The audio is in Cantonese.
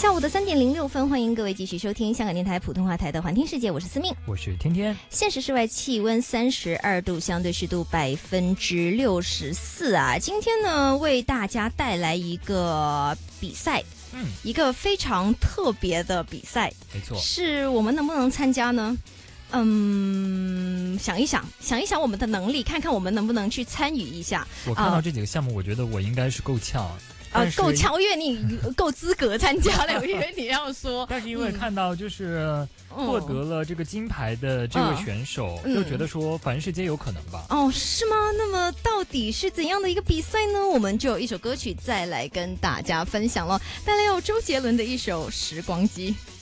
下午的3:06，欢迎各位继续收听香港电台普通话台的环听世界，我是思命， 我是天天。 现时室外气温32度，相对湿度64%啊。今天呢，为大家带来一个比赛，一个非常特别的比赛， 没错， 是我们能不能参加呢？想一想我们的能力，看看我们能不能去参与一下。 我看到这几个项目，我觉得我应该是够呛。 够呛，因为你够资格参加了，我以为你要说。 但是因为看到就是获得了这个金牌的这位选手，就觉得说凡事皆有可能吧。 哦，是吗？那么到底是怎样的一个比赛呢？我们就有一首歌曲再来跟大家分享了，带来有周杰伦的一首《时光机》。